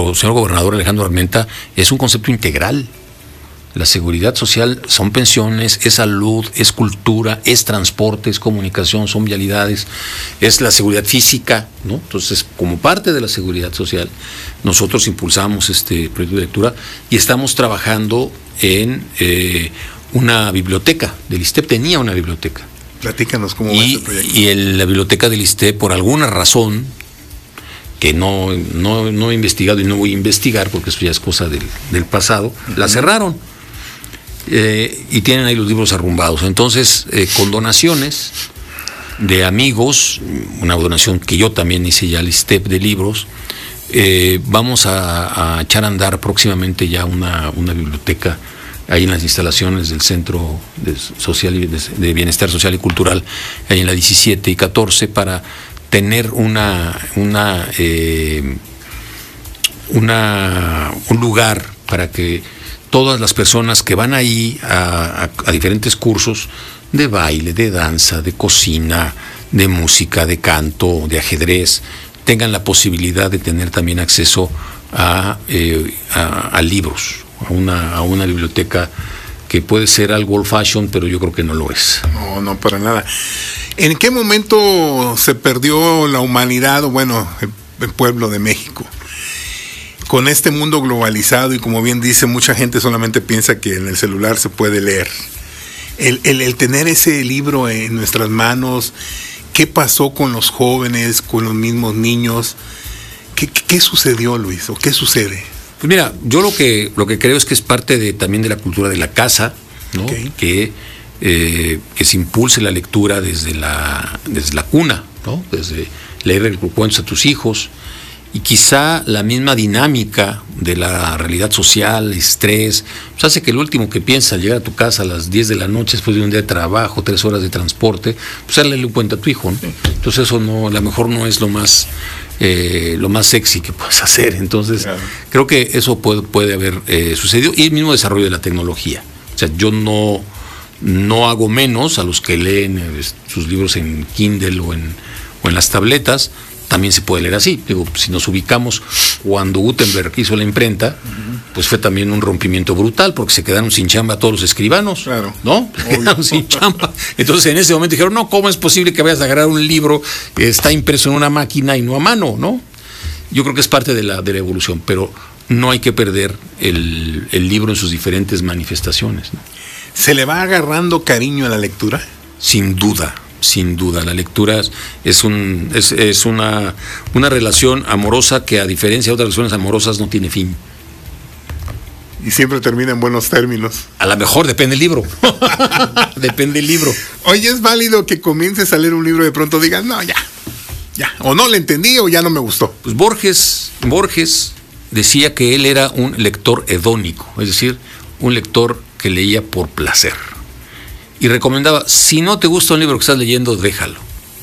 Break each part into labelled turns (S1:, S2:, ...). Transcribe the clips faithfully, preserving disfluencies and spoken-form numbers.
S1: nuestro señor gobernador Alejandro Armenta, es un concepto integral. La seguridad social son pensiones, es salud, es cultura, es transporte, es comunicación, son vialidades, es la seguridad física, ¿no? Entonces, como parte de la seguridad social, nosotros impulsamos este proyecto de lectura y estamos trabajando en eh, una biblioteca. Del ISSSTEP tenía una biblioteca.
S2: Platícanos cómo va
S1: y,
S2: este proyecto.
S1: Y el, la biblioteca del ISSSTEP, por alguna razón que no, no, no he investigado y no voy a investigar, porque eso ya es cosa del, del pasado, uh-huh. la cerraron. Eh, y tienen ahí los libros arrumbados. Entonces, eh, con donaciones de amigos, una donación que yo también hice ya al ISSSTEP de libros, eh, vamos a, a echar a andar próximamente ya una, una biblioteca ahí en las instalaciones del Centro de, Social y de, de Bienestar Social y Cultural, ahí en la diecisiete y catorce, para tener una, una, eh, una un lugar para que todas las personas que van ahí a, a, a diferentes cursos de baile, de danza, de cocina, de música, de canto, de ajedrez, tengan la posibilidad de tener también acceso a, eh, a, a libros, a una, a una biblioteca que puede ser algo old fashion, pero yo creo que no lo es.
S2: No, no, para nada. ¿En qué momento se perdió la humanidad, o bueno, el, el pueblo de México? Con este mundo globalizado, y como bien dice, mucha gente solamente piensa que en el celular se puede leer. El, el, el tener ese libro en nuestras manos, ¿qué pasó con los jóvenes, con los mismos niños? ¿Qué, qué, qué sucedió, Luis, o qué sucede?
S1: Pues mira, yo lo que lo que creo es que es parte de también de la cultura de la casa, ¿no? Okay. Que, eh, que se impulse la lectura desde la, desde la cuna, ¿no? Desde leer cuentos a tus hijos. Y quizá la misma dinámica de la realidad social, estrés, pues hace que el último que piensas al llegar a tu casa a las diez de la noche, después de un día de trabajo, tres horas de transporte, pues darle un cuento a tu hijo, ¿no? Entonces eso no, a lo mejor no es lo más eh, lo más sexy que puedes hacer. Entonces claro. creo que eso puede, puede haber eh, sucedido. Y el mismo desarrollo de la tecnología. O sea, yo no, no hago menos a los que leen eh, sus libros en Kindle o en, o en las tabletas. También se puede leer así. Digo, si nos ubicamos cuando Gutenberg hizo la imprenta, uh-huh. pues fue también un rompimiento brutal, porque se quedaron sin chamba todos los escribanos, claro. ¿no? Se quedaron sin chamba. Entonces en ese momento dijeron, no, ¿cómo es posible que vayas a agarrar un libro que está impreso en una máquina y no a mano, ¿no? Yo creo que es parte de la, de la evolución, pero no hay que perder el, el libro en sus diferentes manifestaciones, ¿no?
S2: ¿Se le va agarrando cariño a la lectura?
S1: Sin duda. Sin duda, la lectura es un es, es una, una relación amorosa que, a diferencia de otras relaciones amorosas, no tiene fin.
S2: Y siempre termina en buenos términos.
S1: A lo mejor depende del libro. Depende del libro.
S2: Oye, ¿es válido que comiences a leer un libro y de pronto digas, no, ya, ya, o no le entendí o ya no me gustó?
S1: Pues Borges, Borges decía que él era un lector hedónico, es decir, un lector que leía por placer. Y recomendaba, si no te gusta un libro que estás leyendo, déjalo.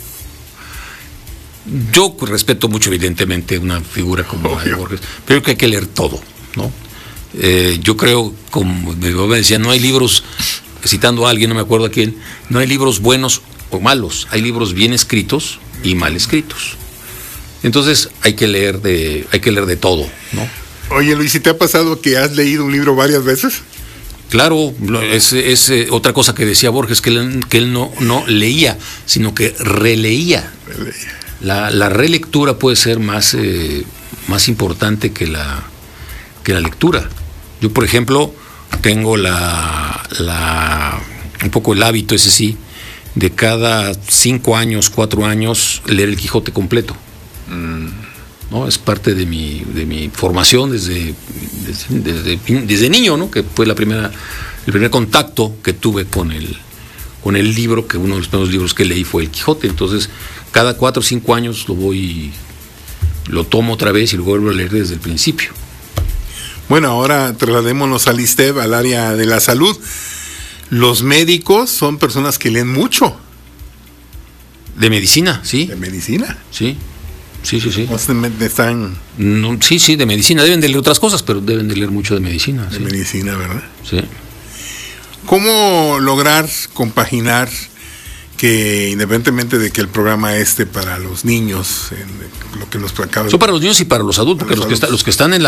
S1: Yo respeto mucho, evidentemente, una figura como la de Borges, pero creo que hay que leer todo, ¿no? Eh, yo creo, como mi mamá decía, no hay libros, citando a alguien, no me acuerdo a quién, no hay libros buenos o malos, hay libros bien escritos y mal escritos. Entonces hay que leer de, hay que leer de todo, ¿no?
S2: Oye, Luis, ¿y te ha pasado que has leído un libro varias veces?
S1: Claro, es, es eh, otra cosa que decía Borges, que él, que él no, no leía, sino que releía. releía. La, la relectura puede ser más, eh, más importante que la, que la lectura. Yo, por ejemplo, tengo la, la, un poco el hábito, ese sí, de cada cinco años, cuatro años, leer el Quijote completo. Mm. ¿No? Es parte de mi, de mi formación desde, desde, desde, desde niño, ¿no? Que fue la primera, el primer contacto que tuve con el, con el libro, que uno de los primeros libros que leí fue el Quijote. Entonces, cada cuatro o cinco años lo voy, lo tomo otra vez y lo vuelvo a leer desde el principio.
S2: Bueno, ahora trasladémonos al ISSSTEP, al área de la salud. Los médicos son personas que leen mucho.
S1: De medicina, sí.
S2: ¿De medicina?
S1: Sí. Sí, sí, sí.
S2: Están...
S1: No, sí, sí, de medicina. Deben de leer otras cosas, pero deben de leer mucho de medicina.
S2: De
S1: sí.
S2: medicina, ¿verdad?
S1: Sí.
S2: ¿Cómo lograr compaginar que, independientemente de que el programa este para los niños, en lo que nos acaba de...
S1: Son para los niños y para los adultos, porque los, los, que está, los que están en la